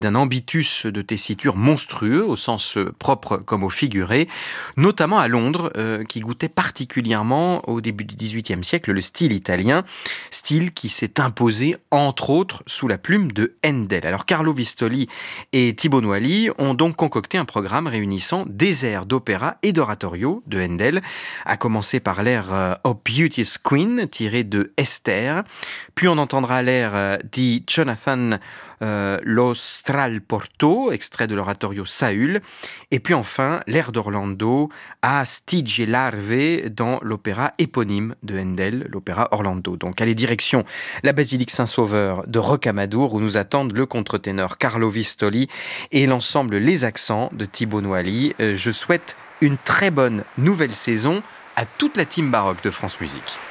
d'un ambitus de tessiture monstrueux, au sens propre comme au figuré, notamment à Londres, qui goûtait particulièrement au début du XVIIIe siècle le style italien, style qui s'est imposé entre autres sous la plume de Handel. Alors Carlo Vistoli et Thibaut Noilly ont donc concocté un programme réunissant des airs d'opéra et d'oratorio de Handel, à commencer par l'air O Beauteous Queen, tiré de Esther, puis on entendra l'air di Jonathan Lo Stralporto, extrait de l'oratorio Saül, et puis enfin l'air d'Orlando à Stygie Larve dans l'opéra éponyme de Handel, l'opéra Orlando. Donc allez, direction la basilique Saint-Sauveur de Rocamadour où nous attendent le contre-ténor Carlo Vistoli et l'ensemble Les Accents de Thibaut Noilly. Je souhaite une très bonne nouvelle saison à toute la team baroque de France Musique.